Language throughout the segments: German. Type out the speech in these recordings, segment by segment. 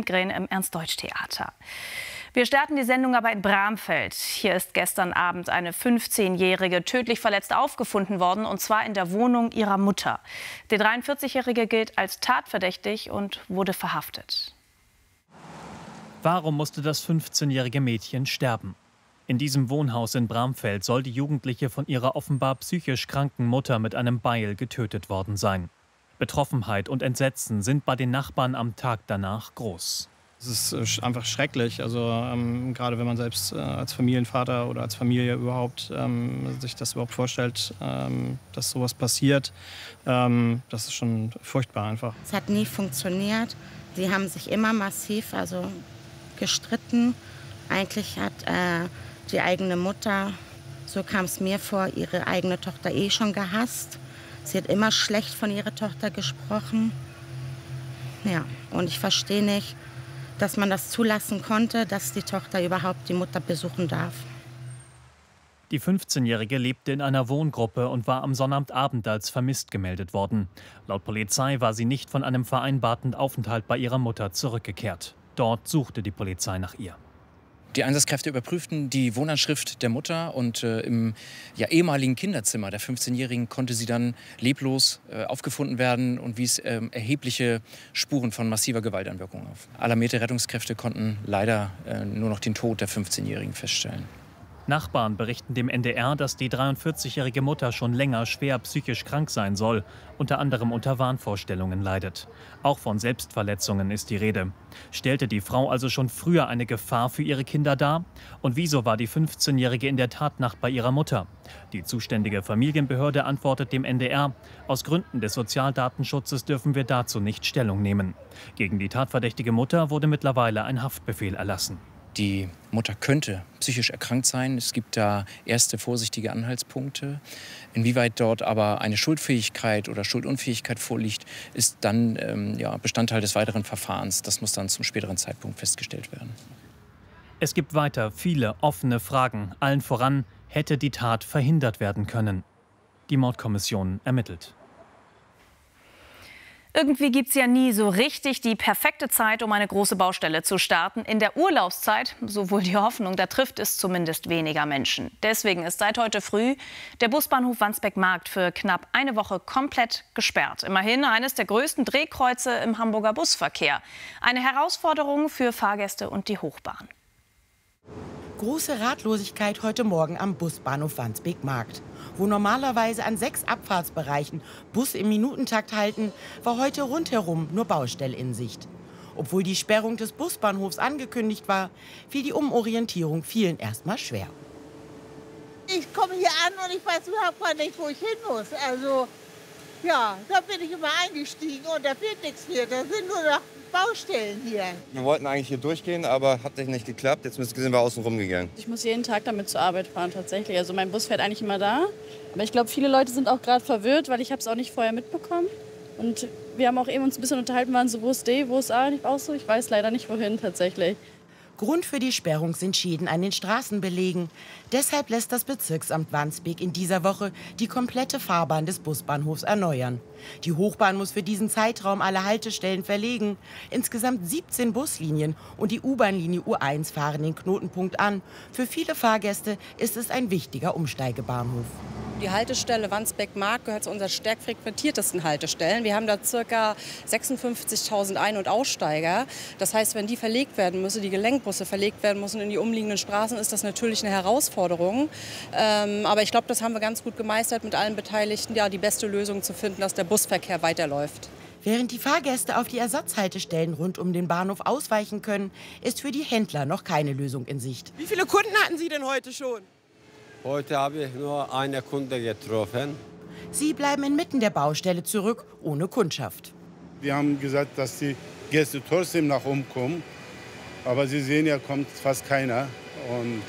Lindgren im Ernst-Deutsch-Theater. Wir starten die Sendung aber in Bramfeld. Hier ist gestern Abend eine 15-Jährige tödlich verletzt aufgefunden worden, und zwar in der Wohnung ihrer Mutter. Der 43-Jährige gilt als tatverdächtig und wurde verhaftet. Warum musste das 15-jährige Mädchen sterben? In diesem Wohnhaus in Bramfeld soll die Jugendliche von ihrer offenbar psychisch kranken Mutter mit einem Beil getötet worden sein. Betroffenheit und Entsetzen sind bei den Nachbarn am Tag danach groß. Es ist einfach schrecklich, also gerade wenn man selbst als Familienvater oder als Familie überhaupt sich das überhaupt vorstellt, dass sowas passiert, das ist schon furchtbar einfach. Es hat nie funktioniert. Sie haben sich immer massiv gestritten. Eigentlich hat die eigene Mutter, so kam es mir vor, ihre eigene Tochter schon gehasst. Sie hat immer schlecht von ihrer Tochter gesprochen. Ja, und ich verstehe nicht, dass man das zulassen konnte, dass die Tochter überhaupt die Mutter besuchen darf. Die 15-Jährige lebte in einer Wohngruppe und war am Sonnabendabend als vermisst gemeldet worden. Laut Polizei war sie nicht von einem vereinbarten Aufenthalt bei ihrer Mutter zurückgekehrt. Dort suchte die Polizei nach ihr. Die Einsatzkräfte überprüften die Wohnanschrift der Mutter und im ehemaligen Kinderzimmer der 15-Jährigen konnte sie dann leblos aufgefunden werden und wies erhebliche Spuren von massiver Gewalteinwirkung auf. Alarmierte Rettungskräfte konnten leider nur noch den Tod der 15-Jährigen feststellen. Nachbarn berichten dem NDR, dass die 43-jährige Mutter schon länger schwer psychisch krank sein soll, unter anderem unter Wahnvorstellungen leidet. Auch von Selbstverletzungen ist die Rede. Stellte die Frau also schon früher eine Gefahr für ihre Kinder dar? Und wieso war die 15-Jährige in der Tatnacht bei ihrer Mutter? Die zuständige Familienbehörde antwortet dem NDR: Aus Gründen des Sozialdatenschutzes dürfen wir dazu nicht Stellung nehmen. Gegen die tatverdächtige Mutter wurde mittlerweile ein Haftbefehl erlassen. Die Mutter könnte psychisch erkrankt sein. Es gibt da erste vorsichtige Anhaltspunkte. Inwieweit dort aber eine Schuldfähigkeit oder Schuldunfähigkeit vorliegt, ist dann Bestandteil des weiteren Verfahrens. Das muss dann zum späteren Zeitpunkt festgestellt werden. Es gibt weiter viele offene Fragen. Allen voran, hätte die Tat verhindert werden können? Die Mordkommission ermittelt. Irgendwie gibt es ja nie so richtig die perfekte Zeit, um eine große Baustelle zu starten. In der Urlaubszeit, so wohl die Hoffnung, da trifft es zumindest weniger Menschen. Deswegen ist seit heute früh der Busbahnhof Wandsbek-Markt für knapp eine Woche komplett gesperrt. Immerhin eines der größten Drehkreuze im Hamburger Busverkehr. Eine Herausforderung für Fahrgäste und die Hochbahn. Große Ratlosigkeit heute Morgen am Busbahnhof Wandsbek-Markt. Wo normalerweise an 6 Abfahrtsbereichen Busse im Minutentakt halten, war heute rundherum nur Baustelle in Sicht. Obwohl die Sperrung des Busbahnhofs angekündigt war, fiel die Umorientierung vielen erstmal schwer. Ich komme hier an und ich weiß überhaupt gar nicht, wo ich hin muss. Also, ja, da bin ich immer eingestiegen und da fehlt nichts mehr. Da sind nur noch Baustellen hier. Wir wollten eigentlich hier durchgehen, aber hat nicht geklappt. Jetzt sind wir außen rum gegangen. Ich muss jeden Tag damit zur Arbeit fahren tatsächlich. Also mein Bus fährt eigentlich immer da. Aber ich glaube, viele Leute sind auch gerade verwirrt, weil ich habe es auch nicht vorher mitbekommen. Und wir haben auch eben uns ein bisschen unterhalten, waren so, wo ist D, wo ist A? Ich auch so, ich weiß leider nicht wohin tatsächlich. Grund für die Sperrung sind Schäden an den Straßenbelägen. Deshalb lässt das Bezirksamt Wandsbek in dieser Woche die komplette Fahrbahn des Busbahnhofs erneuern. Die Hochbahn muss für diesen Zeitraum alle Haltestellen verlegen. Insgesamt 17 Buslinien und die U-Bahn-Linie U1 fahren den Knotenpunkt an. Für viele Fahrgäste ist es ein wichtiger Umsteigebahnhof. Die Haltestelle Wandsbek-Markt gehört zu unseren stärk frequentiertesten Haltestellen. Wir haben da ca. 56.000 Ein- und Aussteiger. Das heißt, wenn die verlegt werden müssen, die Gelenkbusse verlegt werden müssen in die umliegenden Straßen, ist das natürlich eine Herausforderung. Aber ich glaube, das haben wir ganz gut gemeistert mit allen Beteiligten, ja, die beste Lösung zu finden, dass der Busverkehr weiterläuft. Während die Fahrgäste auf die Ersatzhaltestellen rund um den Bahnhof ausweichen können, ist für die Händler noch keine Lösung in Sicht. Wie viele Kunden hatten Sie denn heute schon? Heute habe ich nur einen Kunde getroffen. Sie bleiben inmitten der Baustelle zurück, ohne Kundschaft. Wir haben gesagt, dass die Gäste trotzdem nach oben kommen. Aber Sie sehen ja, kommt fast keiner. Und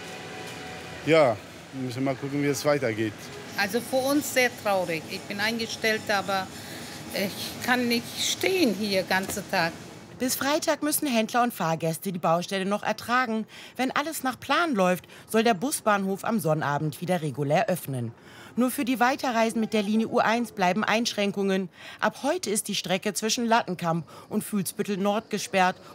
wir müssen mal gucken, wie es weitergeht. Also für uns sehr traurig. Ich bin eingestellt, aber ich kann nicht stehen hier den ganzen Tag. Bis Freitag müssen Händler und Fahrgäste die Baustelle noch ertragen. Wenn alles nach Plan läuft, soll der Busbahnhof am Sonnabend wieder regulär öffnen. Nur für die Weiterreisen mit der Linie U1 bleiben Einschränkungen. Ab heute ist die Strecke zwischen Lattenkamp und Fuhlsbüttel Nord gesperrt